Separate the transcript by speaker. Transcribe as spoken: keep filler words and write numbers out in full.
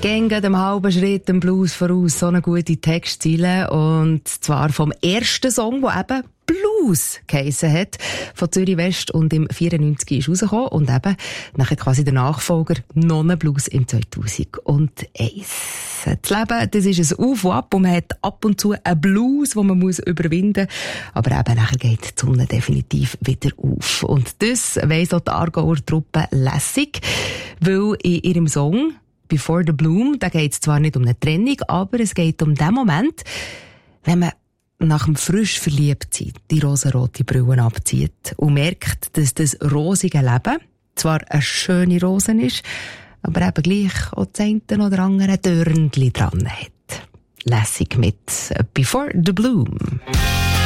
Speaker 1: Gehen dem halben Schritt dem Blues voraus, so eine gute Textziele. Und zwar vom ersten Song, der eben Blues geheissen hat, von Zürich West und im vierundneunzig ist rausgekommen und eben nachher quasi der Nachfolger Nonnenblues im zweitausendeins. Das Leben, das ist ein Auf und Ab und man hat ab und zu einen Blues, den man muss überwinden muss, aber eben nachher geht die Sonne definitiv wieder auf. Und das weiss auch die Aargauer Truppe lässig, weil in ihrem Song Before the Bloom, da geht es zwar nicht um eine Trennung, aber es geht um den Moment, wenn man nach dem frisch Verliebtsein die rosarote Brille abzieht und merkt, dass das rosige Leben zwar eine schöne Rose ist, aber eben gleich auch das eine oder andere Dörnchen dran hat. Lässig mit Before the Bloom.